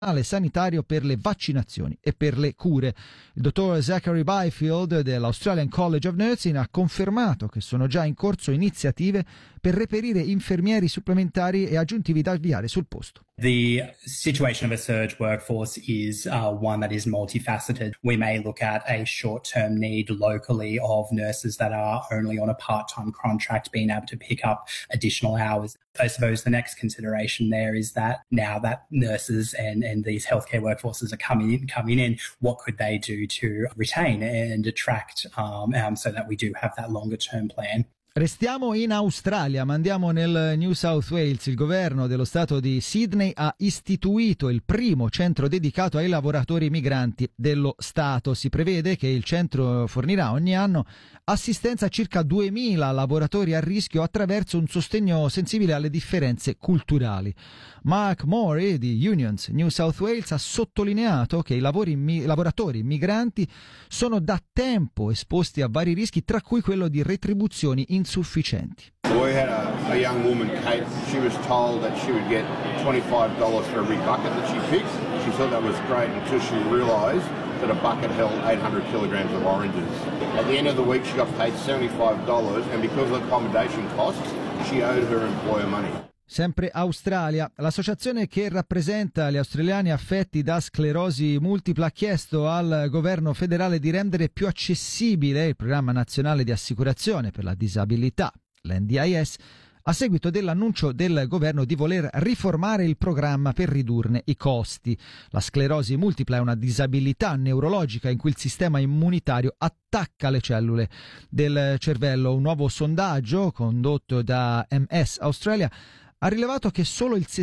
sanitario per le vaccinazioni e per le cure. Il dottor Zachary Byfield dell'Australian College of Nursing ha confermato che sono già in corso iniziative per reperire infermieri supplementari e aggiuntivi da avviare sul posto. The situation of a surge workforce is one that is multifaceted. We may look at a short-term need locally of nurses that are only on a part-time contract being able to pick up additional hours. I suppose the next consideration there is that now that nurses and these healthcare workforces are coming in, what could they do to retain and attract so that we do have that longer-term plan. Restiamo in Australia, ma andiamo nel New South Wales. Il governo dello stato di Sydney ha istituito il primo centro dedicato ai lavoratori migranti dello stato. Si prevede che il centro fornirà ogni anno assistenza a circa 2000 lavoratori a rischio attraverso un sostegno sensibile alle differenze culturali. Mark Morey di Unions New South Wales ha sottolineato che i lavoratori migranti sono da tempo esposti a vari rischi, tra cui quello di retribuzioni insufficienti. We had a young woman, Kate. She was told that she would get $25 for every bucket that she picked. She thought that was great until she realised that a bucket held 800 kilograms of oranges. At the end of the week, she got paid $75, and because of accommodation costs, she owed her employer money. Sempre Australia, l'associazione che rappresenta gli australiani affetti da sclerosi multipla ha chiesto al governo federale di rendere più accessibile il programma nazionale di assicurazione per la disabilità, l'NDIS, a seguito dell'annuncio del governo di voler riformare il programma per ridurne i costi. La sclerosi multipla è una disabilità neurologica in cui il sistema immunitario attacca le cellule del cervello. Un nuovo sondaggio condotto da MS Australia ha rilevato che solo il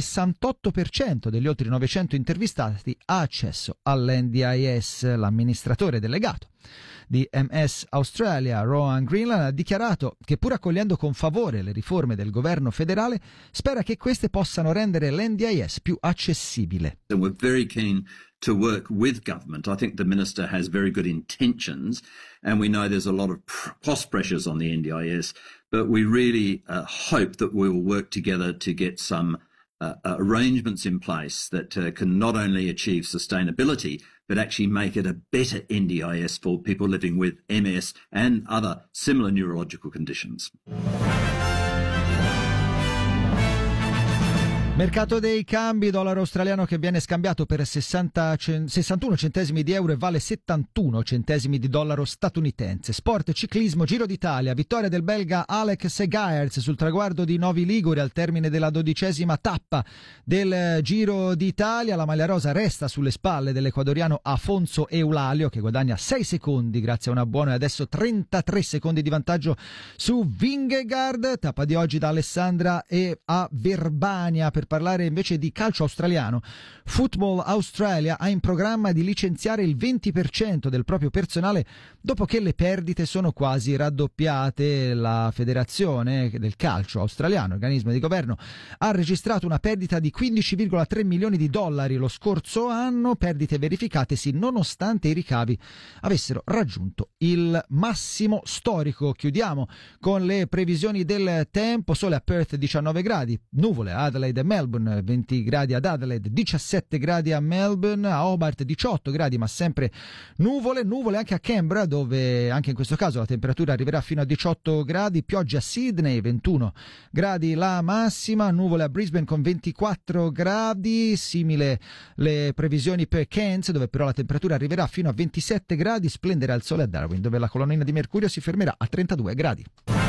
68% degli oltre 900 intervistati ha accesso all'NDIS. L'amministratore delegato di MS Australia, Rohan Greenland, ha dichiarato che pur accogliendo con favore le riforme del governo federale, spera che queste possano rendere l'NDIS più accessibile. And we're very keen to work with government. I think the minister has very good intentions, and we know there's a lot of cost pressures on the NDIS, but we really hope that we will work together to get some arrangements in place that can not only achieve sustainability, but actually make it a better NDIS for people living with MS and other similar neurological conditions. Mercato dei cambi, dollaro australiano che viene scambiato per 61 centesimi di euro e vale 71 centesimi di dollaro statunitense. Sport, ciclismo, Giro d'Italia, vittoria del belga Alex Segaerts sul traguardo di Novi Ligure al termine della 12ª tappa del Giro d'Italia. La maglia rosa resta sulle spalle dell'ecuadoriano Afonso Eulalio, che guadagna 6 secondi grazie a una buona e adesso 33 secondi di vantaggio su Vingegaard. Tappa di oggi da Alessandra e a Verbania. Per parlare invece di calcio australiano, Football Australia ha in programma di licenziare il 20% del proprio personale dopo che le perdite sono quasi raddoppiate. La federazione del calcio australiano, organismo di governo, ha registrato una perdita di 15,3 milioni di dollari lo scorso anno, perdite verificatesi nonostante i ricavi avessero raggiunto il massimo storico. Chiudiamo con le previsioni del tempo: sole a Perth 19 gradi, nuvole a Adelaide e Melbourne 20 gradi ad Adelaide, 17 gradi a Melbourne, a Hobart 18 gradi ma sempre nuvole anche a Canberra, dove anche in questo caso la temperatura arriverà fino a 18 gradi, pioggia a Sydney 21 gradi la massima, nuvole a Brisbane con 24 gradi, simile le previsioni per Cairns, dove però la temperatura arriverà fino a 27 gradi, splenderà il sole a Darwin, dove la colonnina di mercurio si fermerà a 32 gradi.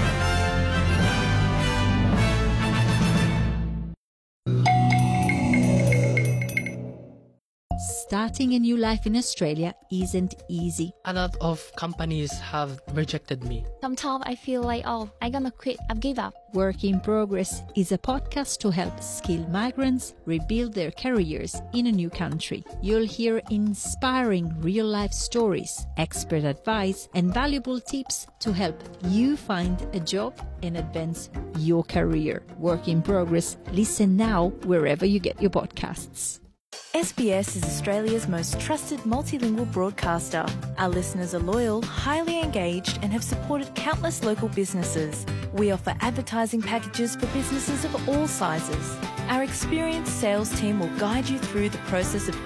Starting a new life in Australia isn't easy. A lot of companies have rejected me. Sometimes I feel like, I'm gonna quit, I've give up. Work in Progress is a podcast to help skilled migrants rebuild their careers in a new country. You'll hear inspiring real-life stories, expert advice, and valuable tips to help you find a job and advance your career. Work in Progress. Listen now wherever you get your podcasts. SBS is Australia's most trusted multilingual broadcaster. Our listeners are loyal, highly engaged, and have supported countless local businesses. We offer advertising packages for businesses of all sizes. Our experienced sales team will guide you through the process of